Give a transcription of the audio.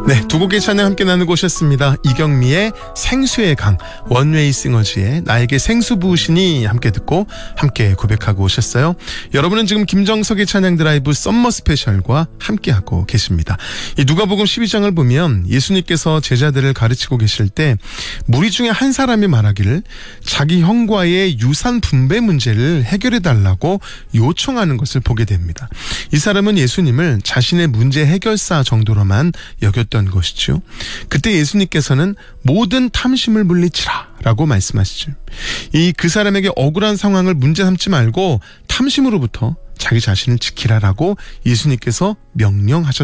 네, 두 곡의 찬양 함께 나누고 오셨습니다. 이경미의 생수의 강, 원웨이 싱어즈의 나에게 생수 부으시니 함께 듣고 함께 고백하고 오셨어요. 여러분은 지금 김정석의 찬양 드라이브 썸머 스페셜과 함께하고 계십니다. 이 누가복음 12장을 보면 예수님께서 제자들을 가르치고 계실 때 무리 중에 한 사람이 말하기를 자기 형과의 유산 분배 문제를 해결해 달라고 요청하는 것을 보게 됩니다. 이 사람은 예수님을 자신의 문제 해결사 정도로만 여겼던 것이죠. 그때 예수님께서는 모든 탐심을 물리치라 라고 말씀하시죠. 그 사람에게 억울한 상황을 문제 삼지 말고 탐심으로부터 자기 자신을 지키라라고 예수님께서 명령하셨던